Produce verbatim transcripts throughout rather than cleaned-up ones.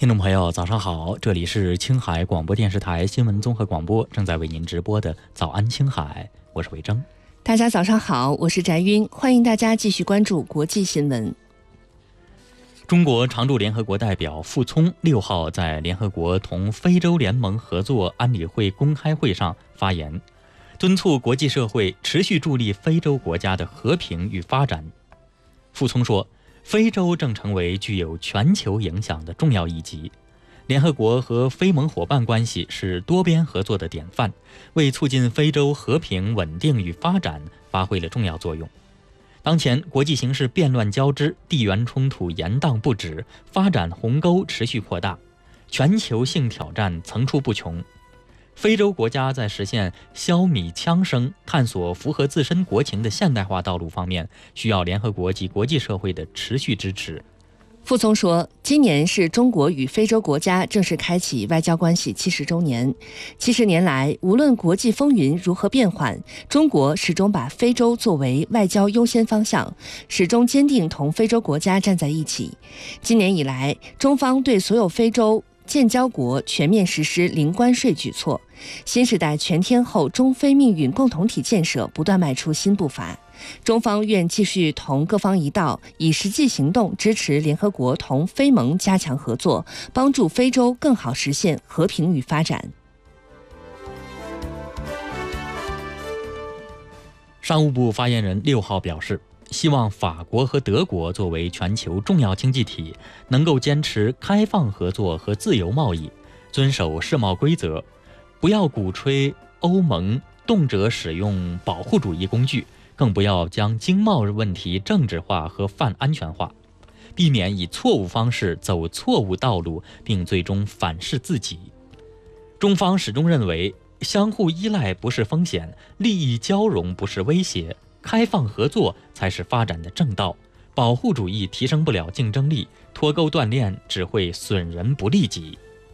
听众朋友早上好，这里是青海广播电视台新闻综合广播，正在为您直播的早安青海，我是魏征。 大家早上好，我是翟晕，欢迎大家继续关注国际新闻。 中国常驻联合国代表傅聪六号在联合国同非洲联盟合作安理会公开会上发言，敦促国际社会持续助力非洲国家的和平与发展。傅聪说，非洲正成为具有全球影响的重要一极，联合国和非盟伙伴关系是多边合作的典范，为促进非洲和平稳定与发展发挥了重要作用。当前国际形势变乱交织，地缘冲突延宕不止，发展鸿沟持续扩大，全球性挑战层出不穷。非洲国家在实现消弭枪声、探索符合自身国情的现代化道路方面，需要联合国及国际社会的持续支持。 傅聪说，今年是中国与非洲国家正式开启外交关系七十周年。七十年来，无论国际风云如何变幻，中国始终把非洲作为外交优先方向，始终坚定同非洲国家站在一起。今年以来，中方对所有非洲建交国全面实施零关税举措，新时代全天候中非命运共同体建设不断迈出新步伐。中方愿继续同各方一道，以实际行动支持联合国同非盟加强合作，帮助非洲更好实现和平与发展。 商务部发言人六号表示，希望法国和德国作为全球重要经济体，能够坚持开放合作和自由贸易，遵守世贸规则，不要鼓吹欧盟动辄使用保护主义工具，更不要将经贸问题政治化和泛安全化，避免以错误方式走错误道路，并最终反噬自己。中方始终认为，相互依赖不是风险，利益交融不是威胁，开放合作才是发展的正道。保护主义提升不了竞争力，脱钩断链只会损人不利己。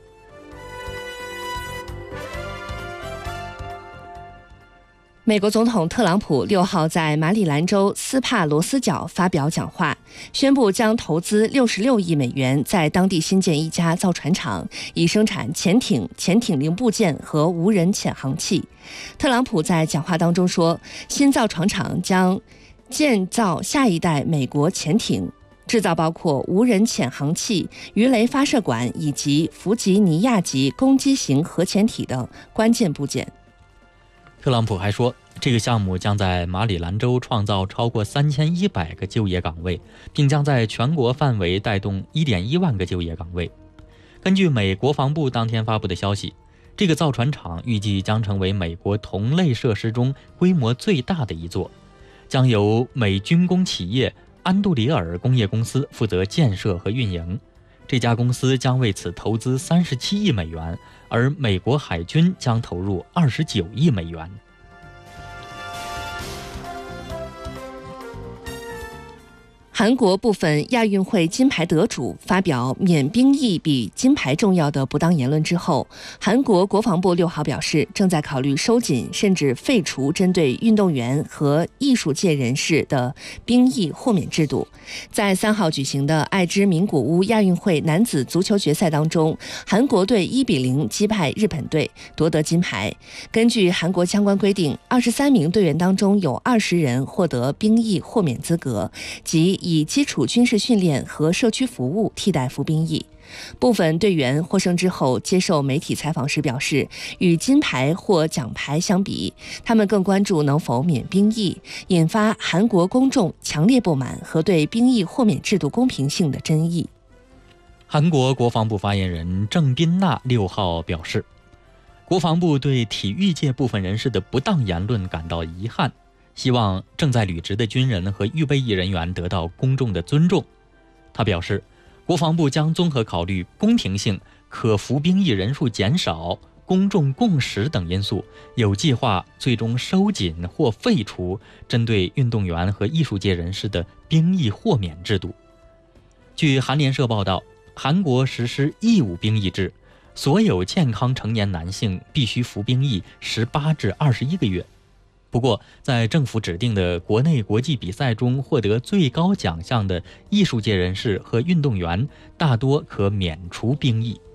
美国总统特朗普六号在马里兰州斯帕罗斯角发表讲话，宣布将投资六十六亿美元在当地新建一家造船厂，以生产潜艇、潜艇零部件和无人潜航器。特朗普在讲话当中说，新造船厂将建造下一代美国潜艇，制造包括无人潜航器、鱼雷发射管以及弗吉尼亚级攻击型核潜艇等关键部件。 特朗普还说，这个项目将在马里兰州创造超过三千一百个就业岗位，并将在全国范围带动 一点一万个就业岗位。根据美国防部当天发布的消息，这个造船厂预计将成为美国同类设施中规模最大的一座，将由美军工企业安杜里尔工业公司负责建设和运营。这家公司将为此投资三十七亿美元，而美国海军将投入二十九亿美元。 韩国部分亚运会金牌得主发表免兵役比金牌重要的不当言论之后，韩国国防部六号表示，正在考虑收紧甚至废除针对运动员和艺术界人士的兵役豁免制度。在三号举行的爱知名古屋亚运会男子足球决赛当中，韩国队一比零击败日本队，夺得金牌。根据韩国相关规定，二十三名队员当中有二十人获得兵役豁免资格，即以基础军事训练和社区服务替代服兵役。部分队员获胜之后接受媒体采访时表示，与金牌或奖牌相比，他们更关注能否免兵役，引发韩国公众强烈不满和对兵役豁免制度公平性的争议。 韩国国防部发言人郑彬娜六号表示，国防部对体育界部分人士的不当言论感到遗憾，希望正在履职的军人和预备役人员得到公众的尊重。他表示，国防部将综合考虑公平性、可服兵役人数减少、公众共识等因素，有计划最终收紧或废除针对运动员和艺术界人士的兵役豁免制度。据韩联社报道，韩国实施义务兵役制，所有健康成年男性必须服兵役十八至二十一个月。 不过，在政府指定的国内国际比赛中获得最高奖项的艺术界人士和运动员，大多可免除兵役。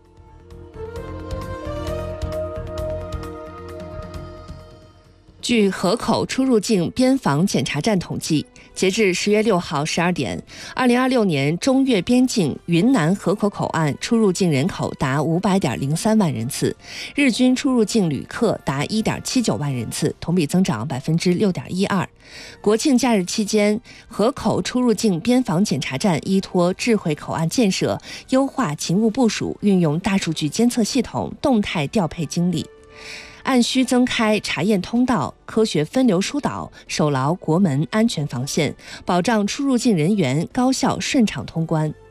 据河口出入境边防检查站统计，截至十月六号十二点，二零二六年中越边境云南河口口岸出入境人口达五百点零三万人次，日均出入境旅客达一点七九万人次，同比增长百分之六点一二。国庆假日期间，河口出入境边防检查站依托智慧口岸建设，优化勤务部署，运用大数据监测系统，动态调配精力。按需增开查验通道，科学分流疏导，守牢国门安全防线，保障出入境人员高效顺畅通关。